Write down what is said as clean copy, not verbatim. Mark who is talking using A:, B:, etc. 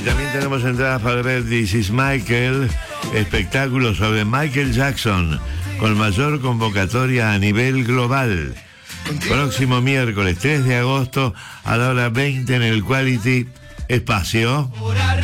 A: También tenemos entradas para ver This is Michael, espectáculo sobre Michael Jackson, con mayor convocatoria a nivel global. Próximo miércoles 3 de agosto a la hora 20 en el Quality Espacio.